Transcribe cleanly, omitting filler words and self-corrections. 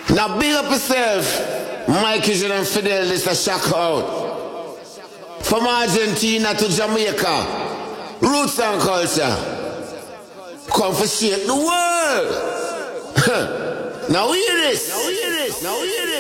Now big up yourself. Mike Vision and Fidel, this a shock out. From Argentina to Jamaica. Roots and culture. Come for shake the world. Now hear this.